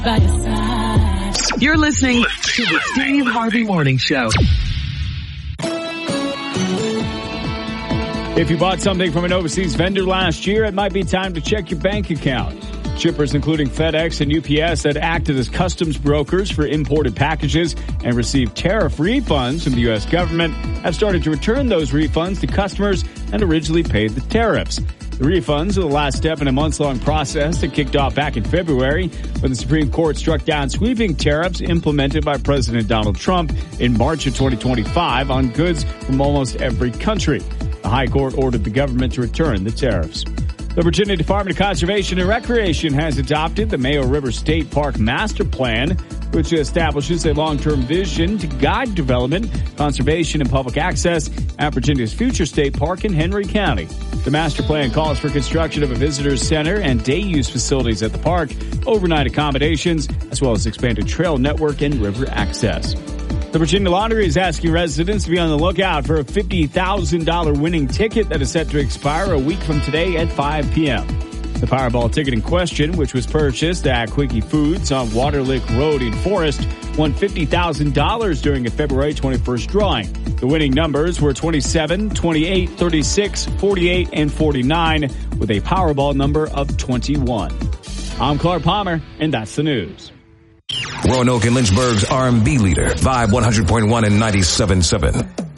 You're listening to the Steve Harvey Morning Show. If you bought something from an overseas vendor last year, it might be time to check your bank account. Shippers including FedEx and UPS that acted as customs brokers for imported packages and received tariff refunds from the U.S. government have started to return those refunds to customers and originally paid the tariffs. The refunds are the last step in a months-long process that kicked off back in February when the Supreme Court struck down sweeping tariffs implemented by President Donald Trump in March of 2025 on goods from almost every country. The High Court ordered the government to return the tariffs. The Virginia Department of Conservation and Recreation has adopted the Mayo River State Park Master Plan, which establishes a long-term vision to guide development, conservation, and public access at Virginia's future state park in Henry County. The master plan calls for construction of a visitors center and day-use facilities at the park, overnight accommodations, as well as expanded trail network and river access. The Virginia Lottery is asking residents to be on the lookout for a $50,000 winning ticket that is set to expire a week from today at 5 p.m. The Powerball ticket in question, which was purchased at Quickie Foods on Waterlick Road in Forest, won $50,000 during a February 21st drawing. The winning numbers were 27, 28, 36, 48, and 49, with a Powerball number of 21. I'm Clark Palmer, and that's the news. Roanoke and Lynchburg's R&B leader, Vibe 100.1 and 97.7.